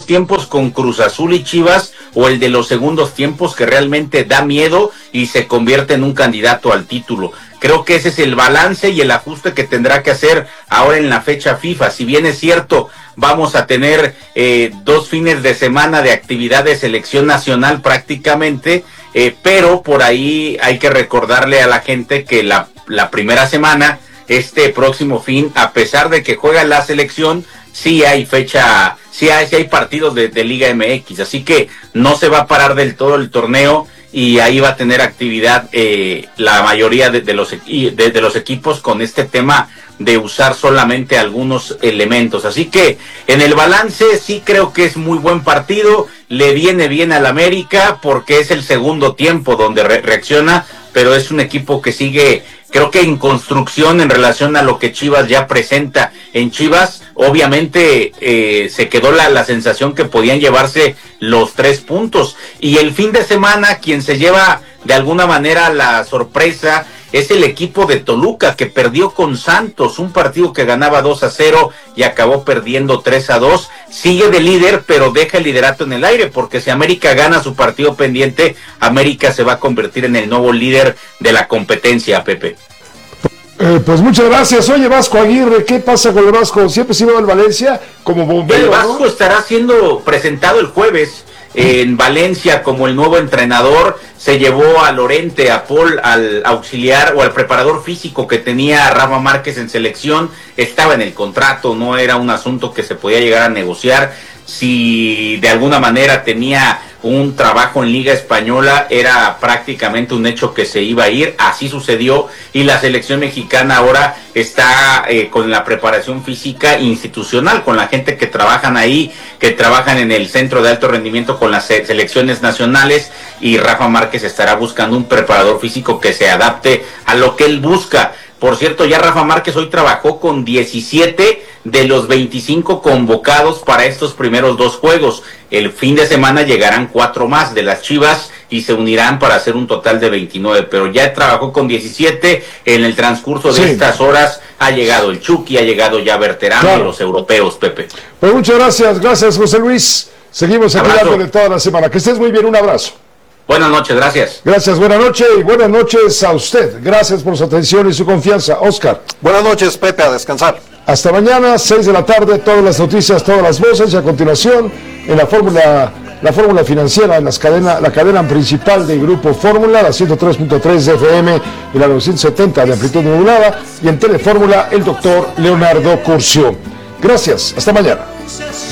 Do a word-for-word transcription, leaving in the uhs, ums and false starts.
tiempos con Cruz Azul y Chivas o el de los segundos tiempos que realmente da miedo y se convierte en un candidato al título? Creo que ese es el balance y el ajuste que tendrá que hacer ahora en la fecha FIFA. Si bien es cierto, vamos a tener eh, dos fines de semana de actividad de selección nacional prácticamente, eh, pero por ahí hay que recordarle a la gente que la, la primera semana, este próximo fin, a pesar de que juega la selección, sí hay fecha, sí hay, sí hay partidos de, de Liga M X, así que no se va a parar del todo el torneo y ahí va a tener actividad eh, la mayoría de, de, los, de, de los equipos con este tema de usar solamente algunos elementos. Así que en el balance sí creo que es muy buen partido, le viene bien al América porque es el segundo tiempo donde re- reacciona, pero es un equipo que sigue, creo que en construcción en relación a lo que Chivas ya presenta. En Chivas, obviamente, eh, se quedó la, la sensación que podían llevarse los tres puntos. Y el fin de semana, quien se lleva de alguna manera la sorpresa es el equipo de Toluca, que perdió con Santos, un partido que ganaba dos a cero y acabó perdiendo tres a dos. Sigue de líder, pero deja el liderato en el aire, porque si América gana su partido pendiente, América se va a convertir en el nuevo líder de la competencia, Pepe. Eh, pues muchas gracias. Oye, Vasco Aguirre, ¿qué pasa con el Vasco? Siempre se iba al Valencia como bombero, El Vasco, ¿no?, estará siendo presentado el jueves en Valencia como el nuevo entrenador. Se llevó a Lorente, a Paul, al auxiliar o al preparador físico que tenía Rafa Márquez en selección. Estaba en el contrato, no era un asunto que se podía llegar a negociar. Si de alguna manera tenía un trabajo en Liga Española, era prácticamente un hecho que se iba a ir. Así sucedió, y la selección mexicana ahora está eh, con la preparación física institucional, con la gente que trabajan ahí, que trabajan en el centro de alto rendimiento con las se- selecciones nacionales, y Rafa Márquez estará buscando un preparador físico que se adapte a lo que él busca. Por cierto, ya Rafa Márquez hoy trabajó con diecisiete de los veinticinco convocados para estos primeros dos juegos. El fin de semana llegarán cuatro más de las Chivas y se unirán para hacer un total de veintinueve, pero ya trabajó con diecisiete. En el transcurso de sí. estas horas ha llegado el Chucky, ha llegado ya Berterame, claro, y los europeos, Pepe. Pues muchas gracias, gracias José Luis. Seguimos aquí dándole toda la semana. Que estés muy bien, un abrazo. Buenas noches, gracias. Gracias, buenas noches y buenas noches a usted. Gracias por su atención y su confianza. Oscar. Buenas noches, Pepe, a descansar. Hasta mañana, seis de la tarde, todas las noticias, todas las voces, y a continuación, en la fórmula, la fórmula financiera, en las cadena, la cadena principal del Grupo Fórmula, la ciento tres punto tres de F M y la novecientos setenta de amplitud modulada, y en Telefórmula, el doctor Leonardo Curcio. Gracias, hasta mañana.